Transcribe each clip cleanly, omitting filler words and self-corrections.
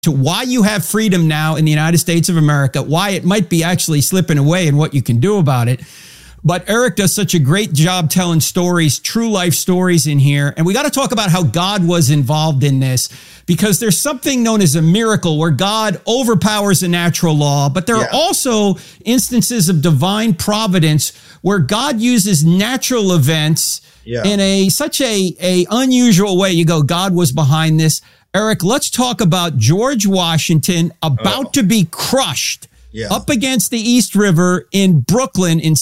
to why you have freedom now in the United States of America, why it might be actually slipping away and what you can do about it. But Eric does such a great job telling stories, true life stories in here. And we got to talk about how God was involved in this, because there's something known as a miracle where God overpowers a natural law. But there are also instances of divine providence where God uses natural events in such a unusual way. You go, God was behind this. Eric, let's talk about George Washington about to be crushed up against the East River in Brooklyn in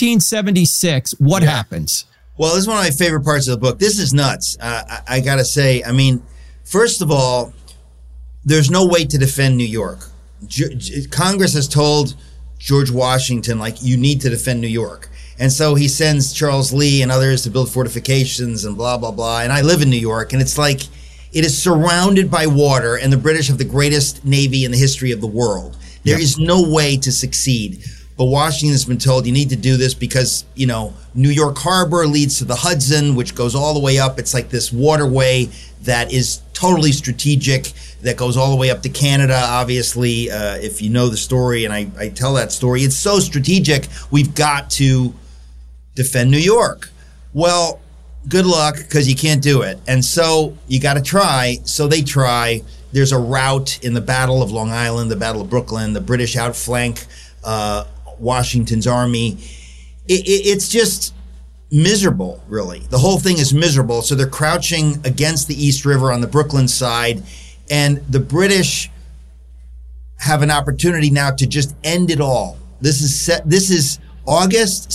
1776. What happens? Well, this is one of my favorite parts of the book. This is nuts. I got to say, I mean, first of all, there's no way to defend New York. Congress has told George Washington, like, you need to defend New York. And so he sends Charles Lee and others to build fortifications and blah, blah, blah. And I live in New York, and it's like it is surrounded by water, and the British have the greatest navy in the history of the world. There is no way to succeed. But Washington's been told you need to do this because, you know, New York Harbor leads to the Hudson, which goes all the way up. It's like this waterway that is totally strategic, that goes all the way up to Canada, obviously. If you know the story, and I tell that story, it's so strategic, we've got to defend New York. Well, good luck, because you can't do it. And so you got to try. So they try. There's a rout in the Battle of Long Island, the Battle of Brooklyn. The British outflank Washington's army. It's just miserable, really. The whole thing is miserable. So they're crouching against the East River on the Brooklyn side, and the British have an opportunity now to just end it all. This is August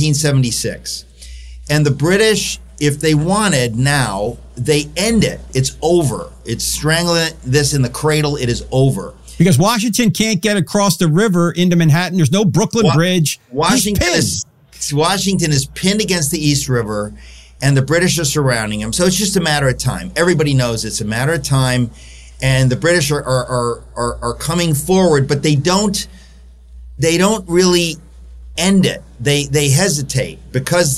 1776, and the British, if they wanted now, they end it. It's over. It's strangling this in the cradle. It is over. Because Washington can't get across the river into Manhattan. There's no Brooklyn Bridge. Washington is pinned against the East River, and the British are surrounding him. So it's just a matter of time. Everybody knows it's a matter of time, and the British are coming forward, but they don't really end it. They hesitate because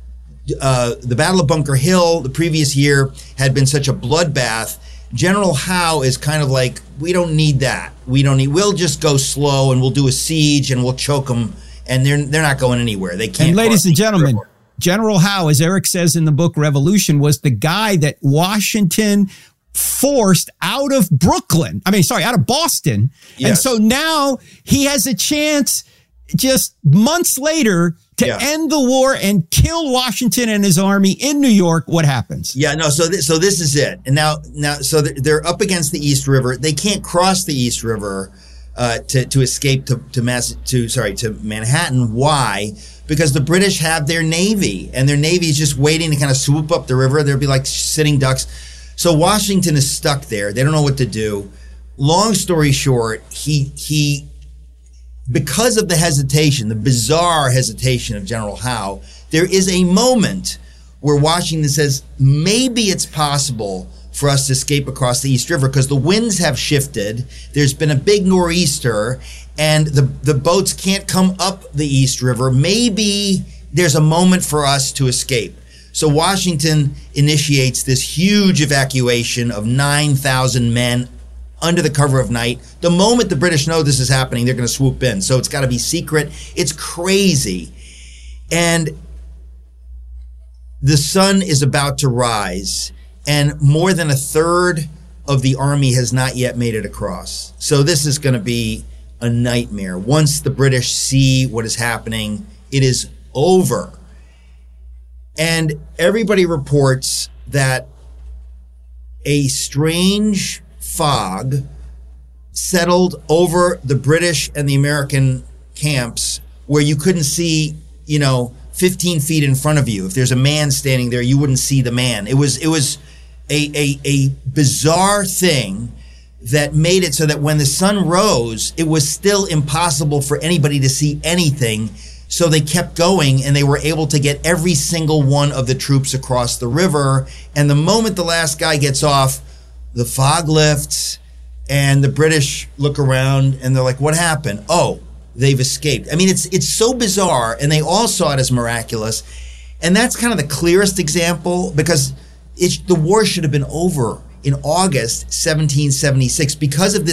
the Battle of Bunker Hill the previous year had been such a bloodbath. General Howe is kind of like, we don't need that. We'll just go slow and we'll do a siege and we'll choke them, and they're not going anywhere. They can't. And ladies and gentlemen, General Howe, as Eric says in the book Revolution, was the guy that Washington forced out of out of Boston. Yes. And so now he has a chance just months later to end the war and kill Washington and his army in New York. What happens? Yeah, no. So this is it. And now, they're up against the East River. They can't cross the East River to escape to Manhattan. Why? Because the British have their navy, and their navy is just waiting to kind of swoop up the river. They'll be like sitting ducks. So Washington is stuck there. They don't know what to do. Long story short, he because of the hesitation, the bizarre hesitation of General Howe, there is a moment where Washington says, maybe it's possible for us to escape across the East River because the winds have shifted. There's been a big nor'easter, and the boats can't come up the East River. Maybe there's a moment for us to escape. So Washington initiates this huge evacuation of 9,000 men under the cover of night. The moment the British know this is happening, they're going to swoop in. So it's got to be secret. It's crazy. And the sun is about to rise, and more than a third of the army has not yet made it across. So this is going to be a nightmare. Once the British see what is happening, it is over. And everybody reports that a strange fog settled over the British and the American camps where you couldn't see, 15 feet in front of you. If there's a man standing there, you wouldn't see the man. It was a bizarre thing that made it so that when the sun rose, it was still impossible for anybody to see anything. So they kept going, and they were able to get every single one of the troops across the river. And the moment the last guy gets off, the fog lifts, and the British look around, and they're like, what happened? Oh, they've escaped. I mean, it's so bizarre, and they all saw it as miraculous. And that's kind of the clearest example, because the war should have been over in August 1776 because of this